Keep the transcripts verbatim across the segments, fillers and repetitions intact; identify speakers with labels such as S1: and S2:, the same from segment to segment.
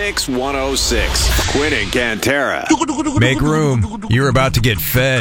S1: Pix one oh six. Quinn and Cantera.
S2: Make room. You're about to get fed.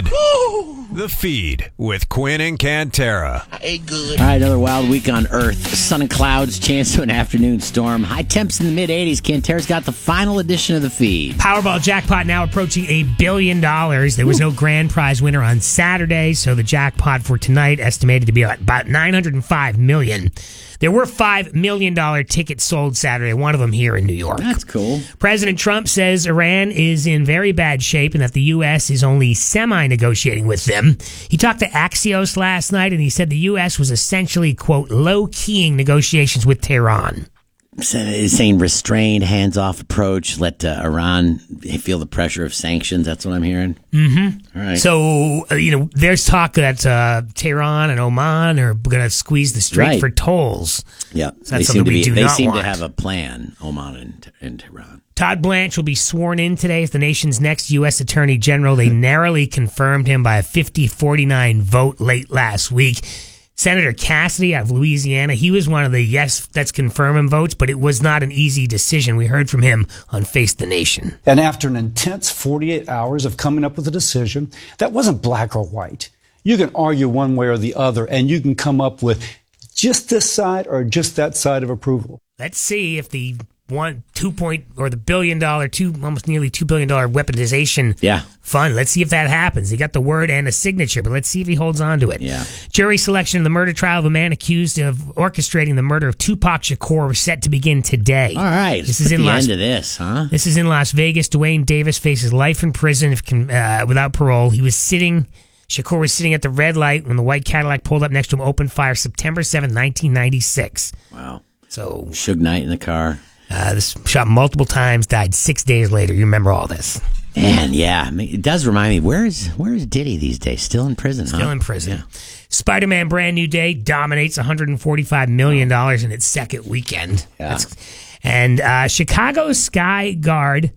S2: The Feed with Quinn and Cantera.
S3: I ate good.
S4: All right, another wild week on Earth. Sun and clouds, chance of an afternoon storm. High temps in the mid-eighties. Cantera's got the final edition of The Feed.
S5: Powerball jackpot now approaching a billion dollars. There was no grand prize winner on Saturday, so the jackpot for tonight estimated to be about nine hundred five million dollars. There were five million dollars tickets sold Saturday, one of them here in New York.
S4: That's cool.
S5: President Trump says Iran is in very bad shape and that the U S is only semi-negotiating with them. He talked to Axios last night and he said the U S was essentially, quote, low-keying negotiations with Tehran.
S4: He's saying restrained, hands-off approach, let uh, Iran feel the pressure of sanctions. That's what I'm hearing.
S5: Mm-hmm.
S4: All right.
S5: So, uh, you know, there's talk that uh, Tehran and Oman are going to squeeze the strait
S4: Right.
S5: for tolls.
S4: Yeah,
S5: So
S4: they
S5: that's
S4: seem
S5: something
S4: to
S5: we
S4: be.
S5: do
S4: They
S5: not
S4: seem
S5: want.
S4: to have a plan, Oman and, and Tehran.
S5: Todd Blanche will be sworn in today as the nation's next U S Attorney General. They narrowly confirmed him by a fifty forty-nine vote late last week. Senator Cassidy out of Louisiana, he was one of the yes, that's confirming votes, but it was not an easy decision. We heard from him on Face the Nation.
S6: And after an intense forty-eight hours of coming up with a decision, that wasn't black or white. You can argue one way or the other, and you can come up with just this side or just that side of approval.
S5: Let's see if the one, two point, or the billion dollar, two, almost nearly two billion dollar weaponization
S4: Yeah.
S5: fund. Let's see if that happens. He got the word and a signature, but let's see if he holds on to it.
S4: Yeah.
S5: Jury selection of the murder trial of a man accused of orchestrating the murder of Tupac Shakur was set to begin today.
S4: All right.
S5: This
S4: Let's
S5: is
S4: put
S5: in
S4: the
S5: Las
S4: end of this, huh?
S5: This is in Las Vegas. Dwayne Davis faces life in prison if can, uh, without parole. He was sitting. Shakur was sitting at the red light when the white Cadillac pulled up next to him, opened fire September seventh, nineteen ninety-six.
S4: Wow.
S5: So,
S4: Suge Knight in the car.
S5: uh, this shot multiple times, died six days later. You remember all this.
S4: And yeah, I mean, it does remind me. Where is Where is Diddy these days? Still in prison?
S5: Still
S4: huh?
S5: in prison.
S4: Yeah.
S5: Spider-Man Brand New Day dominates one hundred forty-five million dollars in its second weekend.
S4: Yeah.
S5: That's, and uh, Chicago Sky Guard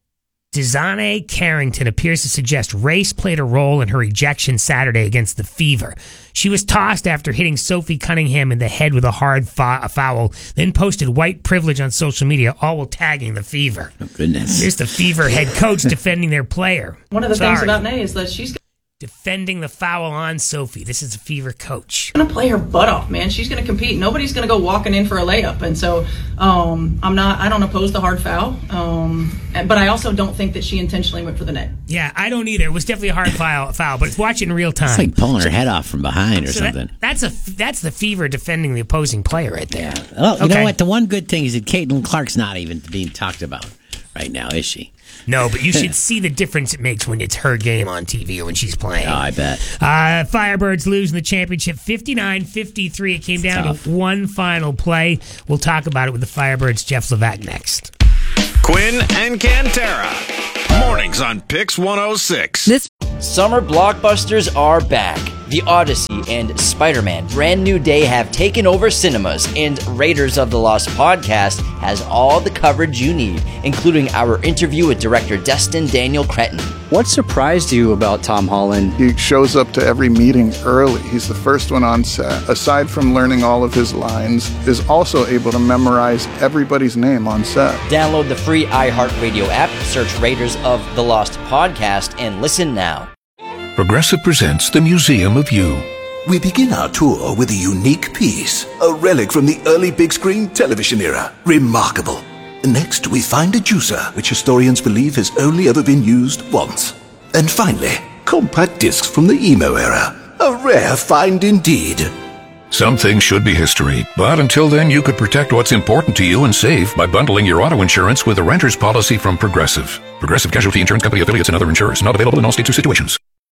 S5: Dizane Carrington appears to suggest race played a role in her ejection Saturday against the Fever. She was tossed after hitting Sophie Cunningham in the head with a hard fo- foul, then posted white privilege on social media, all while tagging the Fever.
S4: Oh, goodness.
S5: Here's the Fever head coach defending their player.
S7: One of the
S5: Sorry.
S7: things about Nay is that she's
S5: Defending the foul on Sophie. This is the Fever coach.
S7: going to play her butt off, man. She's going to compete. Nobody's going to go walking in for a layup. And so um, I'm not, I don't oppose the hard foul. Um, and- but I also don't think that she intentionally went for the net.
S5: Yeah, I don't either. It was definitely a hard foul, foul, but watch it in real time.
S4: It's like pulling her head off from behind or
S5: So that-
S4: something.
S5: that's a that's the Fever defending the opposing player right there.
S4: Well, you
S5: Okay.
S4: know what? The one good thing is that Caitlin Clark's not even being talked about right now, is she?
S5: No, but you should see the difference it makes when it's her game on T V or when she's playing.
S4: Oh, I bet.
S5: Uh, Firebirds lose in the championship fifty-nine fifty-three. It came down
S4: Tough.
S5: to one final play. We'll talk about it with the Firebirds' Jeff Levac next.
S1: Quinn and Cantera. Mornings on Pix one oh six.
S8: This summer blockbusters are back. The Odyssey and Spider-Man Brand New Day have taken over cinemas, and Raiders of the Lost podcast has all the coverage you need, including our interview with director Destin Daniel Cretton.
S9: What surprised you about Tom Holland?
S10: He shows up to every meeting early. He's the first one on set. Aside from learning all of his lines, is also able to memorize everybody's name on set.
S8: Download the free iHeartRadio app, search Raiders of the Lost podcast, and listen now.
S11: Progressive presents The Museum of You.
S12: We begin our tour with a unique piece, a relic from the early big screen television era. Remarkable. Next, we find a juicer, which historians believe has only ever been used once. And finally, compact discs from the emo era. A rare find indeed.
S11: Some things should be history, but until then you could protect what's important to you and save by bundling your auto insurance with a renter's policy from Progressive. Progressive Casualty Insurance Company affiliates and other insurers. Not available in all states or situations.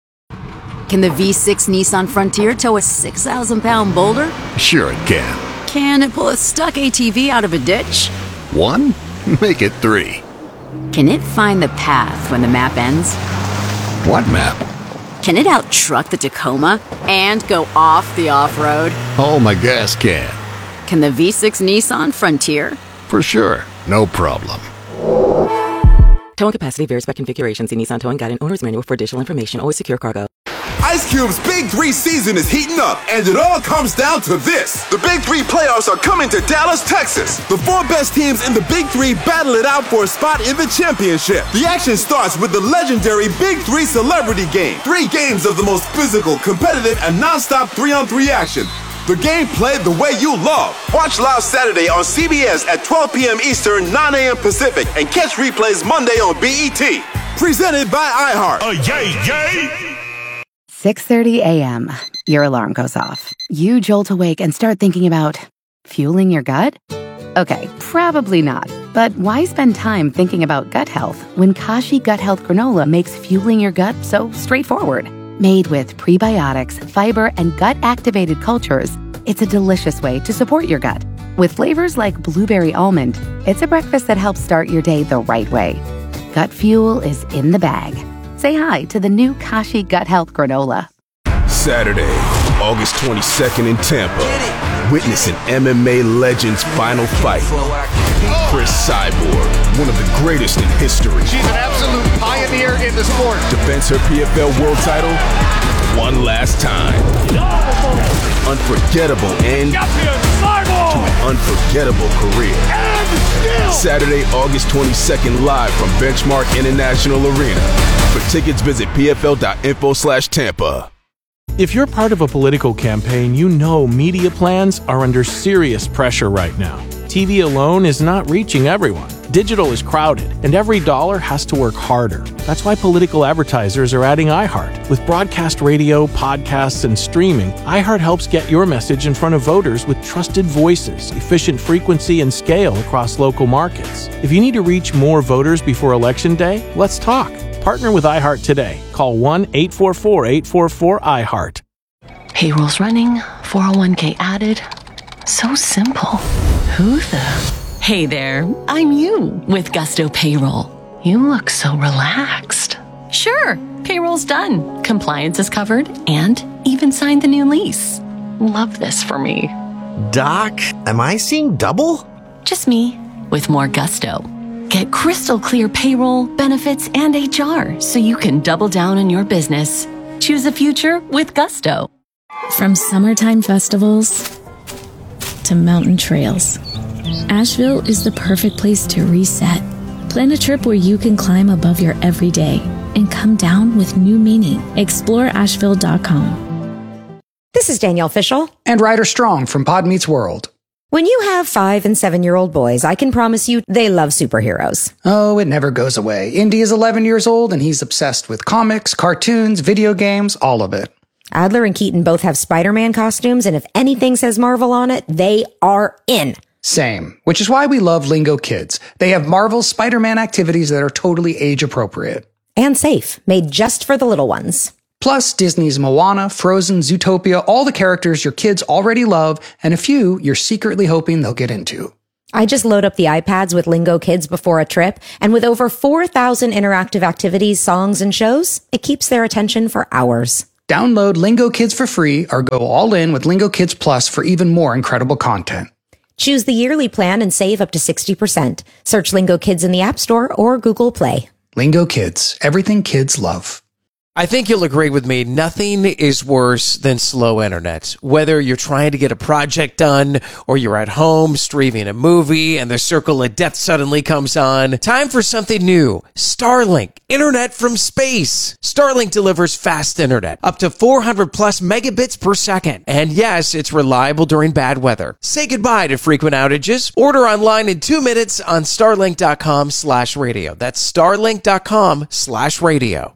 S13: Can the V six Nissan Frontier tow a six thousand pound boulder?
S12: Sure it can.
S13: Can it pull a stuck A T V out of a ditch?
S12: One? Make it three.
S13: Can it find the path when the map ends?
S11: What map?
S13: Can it out-truck the Tacoma and go off the off-road?
S12: Oh, my gas can.
S13: Can the V six Nissan Frontier?
S12: For sure. No problem.
S14: Towing capacity varies by configuration. See Nissan Towing Guide and Owner's Manual for additional information. Always secure cargo.
S3: I Ice Cube's Big Three season is heating up, and it all comes down to this. The Big Three playoffs are coming to Dallas, Texas. The four best teams in the Big Three battle it out for a spot in the championship. The action starts with the legendary Big Three Celebrity Game. Three games of the most physical, competitive, and non-stop three-on-three action. The game played the way you love. Watch live Saturday on C B S at twelve p.m. Eastern, nine a.m. Pacific, and catch replays Monday on B E T. Presented by iHeart.
S1: Oh, yay, yay!
S13: six thirty a.m. Your alarm goes off. You jolt awake and start thinking about fueling your gut? Okay, probably not. But why spend time thinking about gut health when Kashi Gut Health Granola makes fueling your gut so straightforward? Made with prebiotics, fiber, and gut-activated cultures, it's a delicious way to support your gut. With flavors like blueberry almond, it's a breakfast that helps start your day the right way. Gut fuel is in the bag. Say hi to the new Kashi Gut Health Granola.
S3: Saturday, August twenty-second in Tampa. Witness an M M A legend's final fight. Chris Cyborg, one of the greatest in history.
S14: She's an absolute pioneer in the sport.
S3: Defends her P F L world title one last time. Unforgettable end to an unforgettable career. Saturday, August twenty-second, live from Benchmark International Arena. For tickets, visit pfl.info slash Tampa.
S15: If you're part of a political campaign, you know media plans are under serious pressure right now. T V alone is not reaching everyone. Digital is crowded, and every dollar has to work harder. That's why political advertisers are adding iHeart. With broadcast radio, podcasts, and streaming, iHeart helps get your message in front of voters with trusted voices, efficient frequency, and scale across local markets. If you need to reach more voters before Election Day, let's talk. Partner with iHeart today. Call one eight four four, eight four four, iHeart.
S16: Payroll's running, four oh one k added. So simple. Who the... Hey there, I'm you with Gusto Payroll. You look so relaxed. Sure, payroll's done. Compliance is covered and even signed the new lease. Love this for me.
S17: Doc, am I seeing double?
S16: Just me with more gusto. Get crystal clear payroll, benefits, and H R so you can double down on your business. Choose a future with Gusto.
S18: From summertime festivals to mountain trails, Asheville is the perfect place to reset. Plan a trip where you can climb above your everyday and come down with new meaning. explore asheville dot com.
S19: This is Danielle Fishel.
S20: And Ryder Strong from Pod Meets World.
S19: When you have five and seven-year-old boys, I can promise you they love superheroes.
S20: Oh, it never goes away. Indy is eleven years old, and he's obsessed with comics, cartoons, video games, all of it.
S19: Adler and Keaton both have Spider-Man costumes, and if anything says Marvel on it, they are in.
S20: Same, which is why we love Lingo Kids. They have Marvel's Spider-Man activities that are totally age-appropriate.
S19: And safe, made just for the little ones.
S20: Plus, Disney's Moana, Frozen, Zootopia, all the characters your kids already love, and a few you're secretly hoping they'll get into.
S19: I just load up the iPads with Lingo Kids before a trip, and with over four thousand interactive activities, songs, and shows, it keeps their attention for hours.
S20: Download Lingo Kids for free or go all in with Lingo Kids Plus for even more incredible content.
S19: Choose the yearly plan and save up to sixty percent. Search Lingo Kids in the App Store or Google Play.
S20: Lingo Kids, everything kids love.
S21: I think you'll agree with me, nothing is worse than slow internet. Whether you're trying to get a project done or you're at home streaming a movie and the circle of death suddenly comes on, time for something new. Starlink, internet from space. Starlink delivers fast internet, up to four hundred plus megabits per second. And yes, it's reliable during bad weather. Say goodbye to frequent outages. Order online in two minutes on starlink.com slash radio. That's starlink.com slash radio.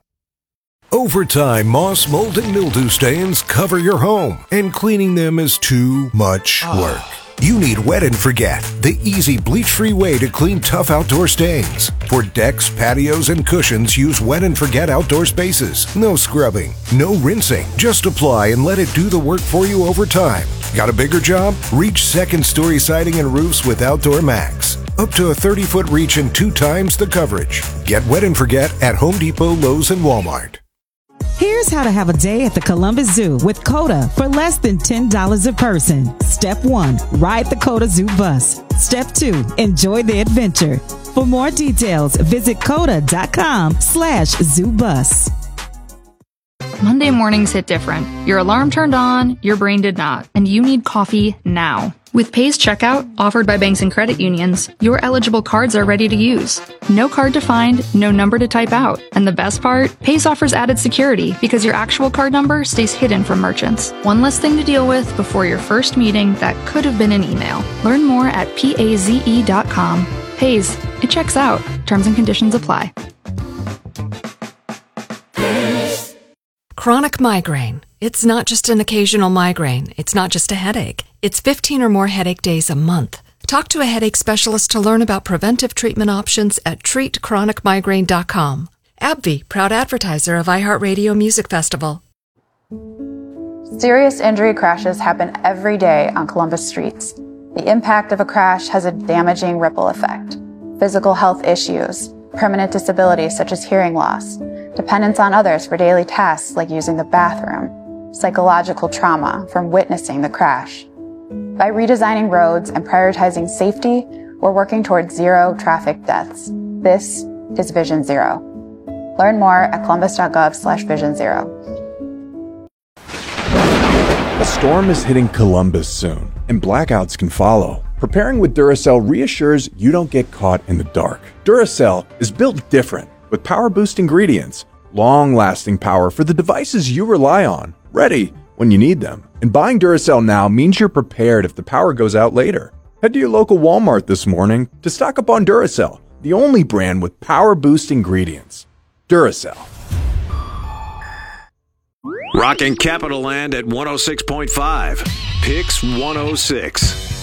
S22: Over time, moss, mold, and mildew stains cover your home, and cleaning them is too much work. You need Wet and Forget, the easy bleach-free way to clean tough outdoor stains. For decks, patios, and cushions, use Wet and Forget Outdoor Spaces. No scrubbing, no rinsing. Just apply and let it do the work for you over time. Got a bigger job? Reach second-story siding and roofs with Outdoor Max. Up to a thirty-foot reach and two times the coverage. Get Wet and Forget at Home Depot, Lowe's, and Walmart.
S23: Here's how to have a day at the Columbus Zoo with COTA for less than ten dollars a person. Step one, ride the COTA Zoo bus. Step two, enjoy the adventure. For more details, visit COTA.com slash zoo bus.
S2: Monday mornings hit different. Your alarm turned on, your brain did not, and you need coffee now. With Pay's checkout, offered by banks and credit unions, your eligible cards are ready to use. No card to find, no number to type out. And the best part? Pay's offers added security because your actual card number stays hidden from merchants. One less thing to deal with before your first meeting that could have been an email. Learn more at paze dot com. Pay's, it checks out. Terms and conditions apply.
S6: Chronic migraine. It's not just an occasional migraine. It's not just a headache. It's fifteen or more headache days a month. Talk to a headache specialist to learn about preventive treatment options at treat chronic migraine dot com. AbbVie, proud advertiser of iHeartRadio Music Festival.
S7: Serious injury crashes happen every day on Columbus streets. The impact of a crash has a damaging ripple effect. Physical health issues, permanent disabilities such as hearing loss, dependence on others for daily tasks like using the bathroom, psychological trauma from witnessing the crash. By redesigning roads and prioritizing safety, we're working towards zero traffic deaths. This is Vision Zero. Learn more at columbus.gov slash vision zero.
S24: A storm is hitting Columbus soon, and blackouts can follow. Preparing with Duracell reassures you don't get caught in the dark. Duracell is built different, with power-boost ingredients, long-lasting power for the devices you rely on, ready when you need them. And buying Duracell now means you're prepared if the power goes out later. Head to your local Walmart this morning to stock up on Duracell, the only brand with power-boost ingredients. Duracell.
S1: Rocking Capital Land at one oh six point five. Pix one oh six.